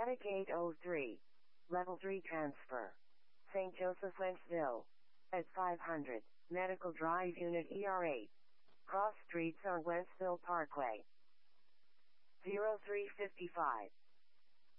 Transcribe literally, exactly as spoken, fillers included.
Attic eight oh three. Level three transfer. Saint Joseph, Wentzville. At five hundred. Medical Drive Unit E R eight. Cross streets on Wentzville Parkway. zero three five five.